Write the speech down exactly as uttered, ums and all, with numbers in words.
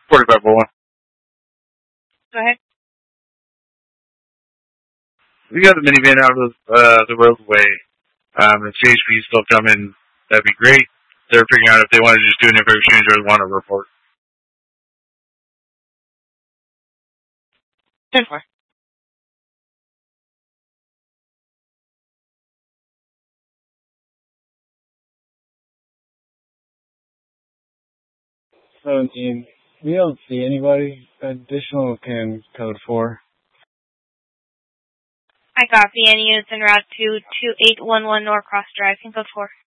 forty-five oh one. Go ahead. We got the minivan out of uh, the roadway. Um, if C H P is still coming, that'd be great. They're figuring out if they want to just do an info exchange or want to report. ten four. seventeen. We don't see anybody. Additional can code four. I copy. Any units en route to two eight one one Norcross Drive can code four.